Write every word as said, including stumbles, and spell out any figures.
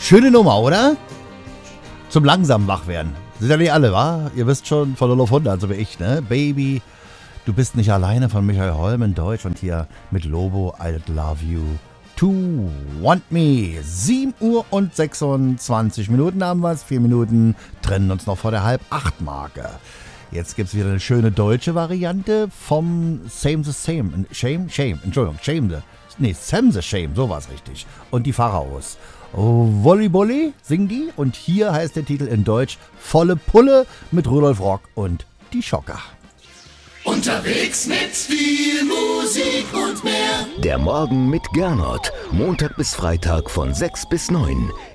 Schöne Nummer, oder? Zum langsam wach werden. Sind ja nicht alle, wa? Ihr wisst schon, von null auf hundert, so wie ich, ne? Baby, du bist nicht alleine von Michael Holm in Deutsch und hier mit Lobo, I Love You to Want Me. sieben Uhr und sechsundzwanzig Minuten haben wir es. Vier Minuten trennen uns noch vor der halb acht Marke. Jetzt gibt es wieder eine schöne deutsche Variante vom Same the Same. Shame? Shame. Entschuldigung, Shame the. Nee, Sam the Shame, so war es richtig. Und die Pharaos. Oh, Volleyball singen die. Und hier heißt der Titel in Deutsch Volle Pulle mit Rudolf Rock und die Schocker. Unterwegs mit viel Musik und mehr. Der Morgen mit Gernot. Montag bis Freitag von sechs bis neun.